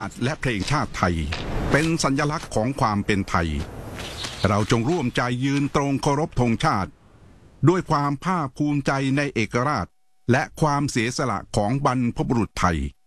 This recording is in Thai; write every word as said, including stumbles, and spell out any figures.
และเพลงชาติไทยเป็นสัญลักษณ์ของความเป็นไทยเราจงร่วมใจยืนตรงเคารพธงชาติด้วยความภาคภูมิใจในเอกราชและความเสียสละของบรรพบุรุษไทย